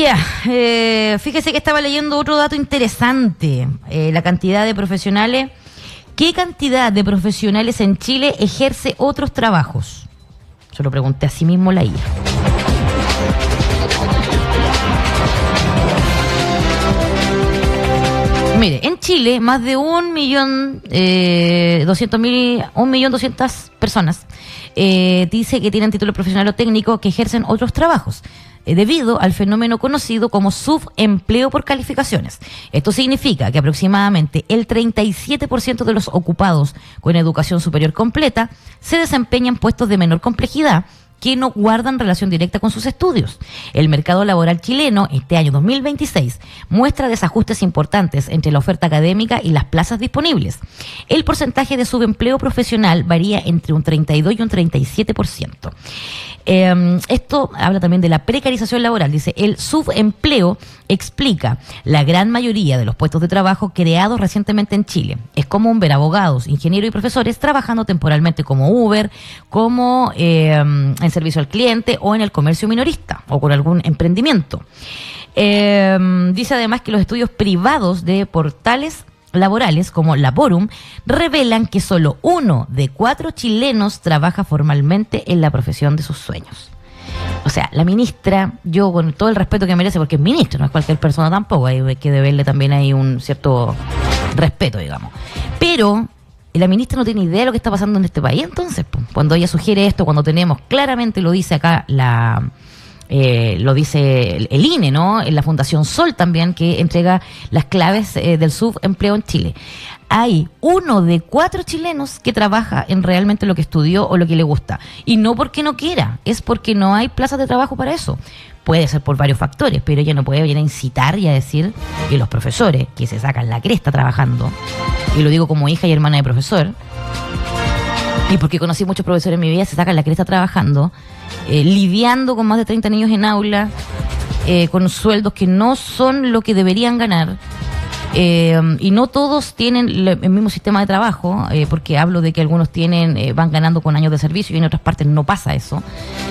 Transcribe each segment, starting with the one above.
Fíjese que estaba leyendo otro dato interesante, la cantidad de profesionales. ¿Qué cantidad de profesionales en Chile ejerce otros trabajos? Se lo pregunté a sí mismo la IA. Mire, en Chile más de 1.200.000 personas dice que tienen título profesional o técnico que ejercen otros trabajos, debido al fenómeno conocido como subempleo por calificaciones. Esto significa que aproximadamente el 37% de los ocupados con educación superior completa se desempeñan puestos de menor complejidad que no guardan relación directa con sus estudios. El mercado laboral chileno, este año 2026, muestra desajustes importantes entre la oferta académica y las plazas disponibles. El porcentaje de subempleo profesional varía entre un 32 y un 37%. Esto habla también de la precarización laboral. Dice, el subempleo explica la gran mayoría de los puestos de trabajo creados recientemente en Chile. Es común ver abogados, ingenieros y profesores trabajando temporalmente como Uber, como en servicio al cliente o en el comercio minorista o con algún emprendimiento. Dice además que los estudios privados de portales laborales como Laborum revelan que solo 1 de 4 chilenos trabaja formalmente en la profesión de sus sueños. O sea, la ministra, yo con todo el respeto que merece, porque es ministra, no es cualquier persona tampoco, hay que deberle también ahí un cierto respeto, digamos. Pero la ministra no tiene idea de lo que está pasando en este país, entonces, cuando ella sugiere esto, cuando tenemos, claramente lo dice acá lo dice el INE, ¿no? En la Fundación Sol también, que entrega las claves del subempleo en Chile. Hay 1 de 4 chilenos que trabaja en realmente lo que estudió o lo que le gusta. Y no porque no quiera, es porque no hay plazas de trabajo para eso. Puede ser por varios factores, pero ella no puede venir a incitar y a decir que los profesores que se sacan la cresta trabajando, y lo digo como hija y hermana de profesor, y porque conocí muchos profesores en mi vida, se sacan la cresta trabajando, lidiando con más de 30 niños en aula, con sueldos que no son lo que deberían ganar, y no todos tienen el mismo sistema de trabajo, porque hablo de que algunos van ganando con años de servicio y en otras partes no pasa eso,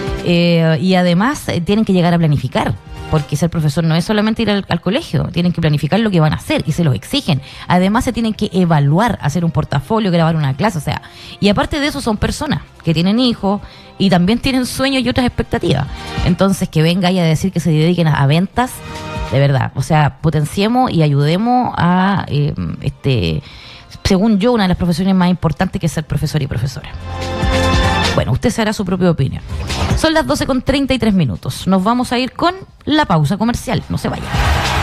y además tienen que llegar a planificar, porque ser profesor no es solamente ir al colegio, tienen que planificar lo que van a hacer y se los exigen. Además se tienen que evaluar, hacer un portafolio, grabar una clase, o sea, y aparte de eso son personas que tienen hijos y también tienen sueños y otras expectativas. Entonces que venga ahí a decir que se dediquen a ventas, de verdad, o sea, potenciemos y ayudemos a, según yo, una de las profesiones más importantes que es ser profesor y profesora. Bueno, usted se hará su propia opinión. Son las 12:33. Nos vamos a ir con la pausa comercial. No se vaya.